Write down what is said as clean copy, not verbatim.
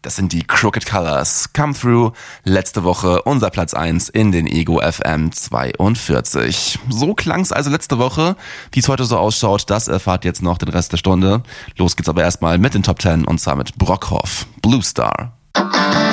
Das sind die Crooked Colors. Come Through. Letzte Woche unser Platz 1 in den Ego FM 42. So klang's also letzte Woche. Wie es heute so ausschaut, das erfahrt jetzt noch den Rest der Stunde. Los geht's aber erstmal mit den Top 10 und zwar mit Brockhoff. Blue Star.